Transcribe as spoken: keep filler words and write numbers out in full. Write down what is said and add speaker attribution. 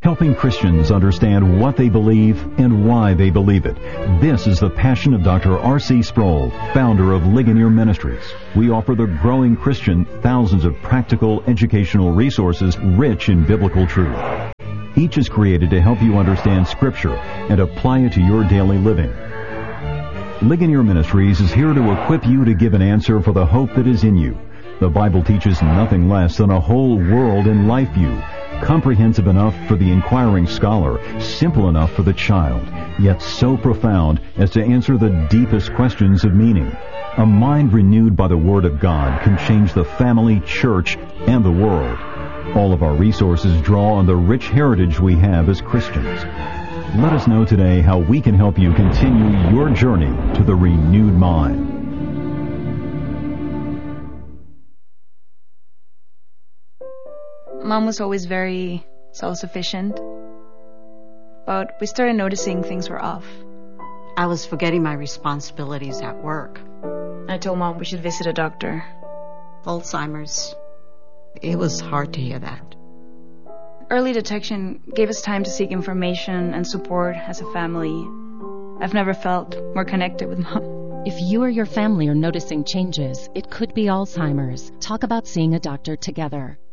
Speaker 1: helping Christians understand what they believe and why they believe it. This is the passion of Doctor R C Sproul, founder of Ligonier Ministries. We offer the growing Christian thousands of practical educational resources rich in biblical truth. Each is created to help you understand Scripture and apply it to your daily living. Ligonier Ministries is here to equip you to give an answer for the hope that is in you. The Bible teaches nothing less than a whole world and life view, comprehensive enough for the inquiring scholar, simple enough for the child, yet so profound as to answer the deepest questions of meaning. A mind renewed by the Word of God can change the family, church, and the world. All of our resources draw on the rich heritage we have as Christians. Let us know today how we can help you continue your journey to the renewed mind.
Speaker 2: Mom was always very self-sufficient, but we started noticing things were off.
Speaker 3: I was forgetting my responsibilities at work.
Speaker 2: I told Mom we should visit a doctor.
Speaker 3: Alzheimer's. It was hard to hear that.
Speaker 2: Early detection gave us time to seek information and support as a family. I've never felt more connected with Mom.
Speaker 4: If you or your family are noticing changes, it could be Alzheimer's. Talk about seeing a doctor together.